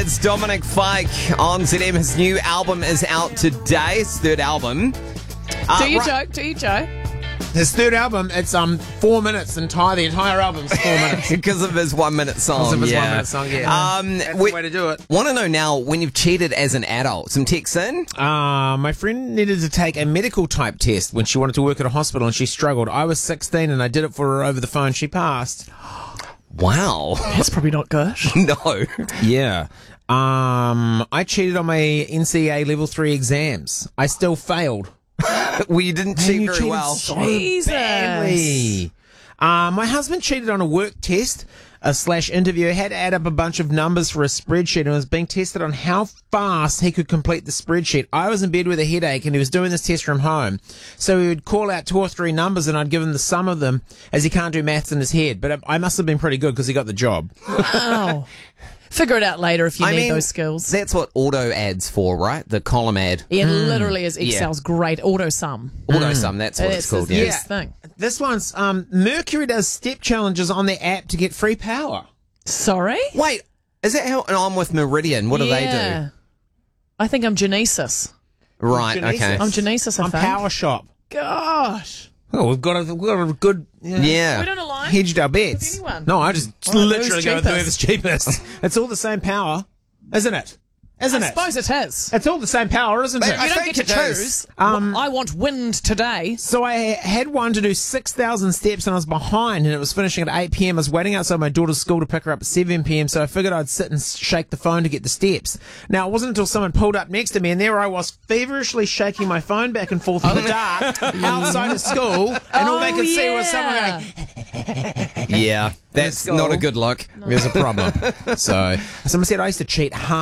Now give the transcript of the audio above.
It's Dominic Fike on ZM. His new album is out today. His third album. Do you joke? His third album, it's 4 minutes entire. The entire album's 4 minutes. Because of his 1 minute song. Because of his 1 minute song, yeah. That's the way to do it. Want to know now when you've cheated as an adult? Some texts in? My friend needed to take a medical type test when she wanted to work at a hospital and she struggled. I was 16 and I did it for her over the phone. She passed. Wow. That's probably not good. No. Yeah. I cheated on my NCA level 3 exams. I still failed. Well, you didn't cheat very well. Jesus. Badly. My husband cheated on a work test / interview. He had to add up a bunch of numbers for a spreadsheet and was being tested on how fast he could complete the spreadsheet. I was in bed with a headache and he was doing this test from home. So he would call out 2 or 3 numbers and I'd give him the sum of them as he can't do maths in his head. But I must have been pretty good because he got the job. Wow. Figure it out later if you need those skills. That's what auto ad's for, right? The column ad. It literally is. Excel's great. Auto sum. Auto sum, that's what it's called. The Yeah. best thing. This one's Mercury does step challenges on their app to get free power. Sorry? Wait, is that how I'm with Meridian? What do they do? I think I'm Genesis. Right, Genesis. okay. I'm Genesis, I On think. Power Shop. Gosh. Oh, we've got a good Yeah. We don't align. hedged our bets. With anyone. No, I just Well, literally who's go with whoever's cheapest. It's all the same power, isn't it? Isn't I it? suppose it is. It's all the same power, isn't it? I You don't think get to it is. choose. I want wind today. So I had one to do 6,000 steps and I was behind and it was finishing at 8 p.m. I was waiting outside my daughter's school to pick her up at 7 p.m. So I figured I'd sit and shake the phone to get the steps. Now, it wasn't until someone pulled up next to me and there I was feverishly shaking my phone back and forth in the dark outside of school and all they could see was someone going, Yeah, that's Let's go. not a good look. there's a problem. So someone said I used to cheat hard.